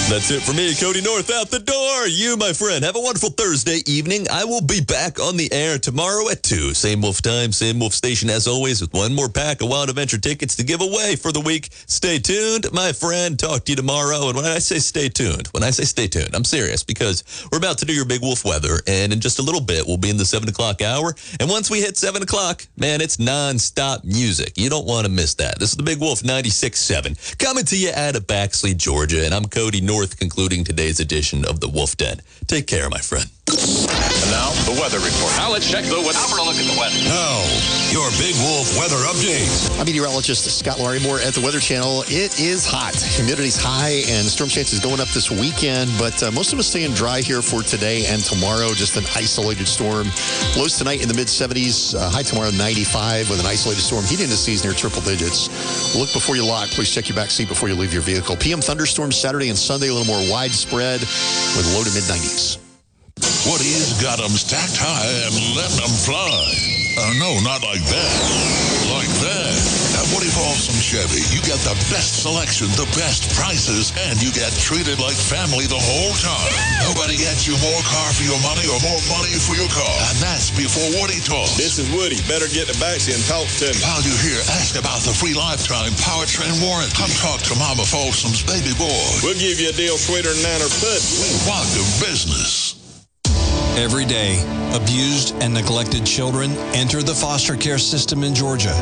That's it for me, Cody North, out the door. You, my friend, have a wonderful Thursday evening. I will be back on the air tomorrow at 2. Same Wolf time, same Wolf station as always, with one more pack of Wild Adventure tickets to give away for the week. Stay tuned, my friend. Talk to you tomorrow. And when I say stay tuned, I'm serious, because we're about to do your Big Wolf weather, and in just a little bit, we'll be in the 7 o'clock hour. And once we hit 7 o'clock, man, it's nonstop music. You don't want to miss that. This is the Big Wolf 96.7, coming to you out of Baxley, Georgia. And I'm Cody North, concluding today's edition of the Wolf Den. Take care, my friend. And now, the weather report. Now let's check the weather. Now for a look at the weather. Now, your Big Wolf weather update. I'm meteorologist Scott Larrymore at the Weather Channel. It is hot. Humidity's high and storm chances going up this weekend, but most of us staying dry here for today and tomorrow. Just an isolated storm. Lows tonight in the mid-70s. High tomorrow 95 with an isolated storm. Heat indices near triple digits. Look before you lock. Please check your back seat before you leave your vehicle. PM thunderstorms Saturday and Sunday, a little more widespread with low to mid-90s. Woody's got them stacked high and letting them fly. No, not like that. Like that. At Woody Folsom Chevy, you get the best selection, the best prices, and you get treated like family the whole time. Nobody gets you more car for your money or more money for your car. And that's before Woody talks. This is Woody. Better get the backseat and talk to me. While you're here, ask about the free lifetime powertrain warranty. Come talk to Mama Folsom's baby boy. We'll give you a deal sweeter than Nanner Pudding. We want the business. Every day, abused and neglected children enter the foster care system in Georgia.